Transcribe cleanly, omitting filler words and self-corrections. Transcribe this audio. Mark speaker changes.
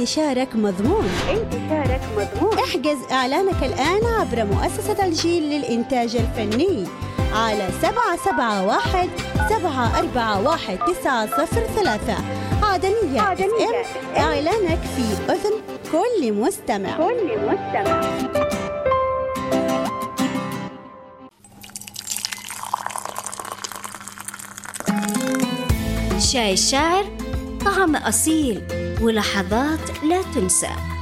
Speaker 1: انتشارك مضمون. احجز إعلانك الآن عبر مؤسسة الجيل للإنتاج الفني على 771-741-903. عدنية إعلانك في أذن كل مستمع.
Speaker 2: شاي الشاعر، طعم أصيل ولحظات لا تنسى.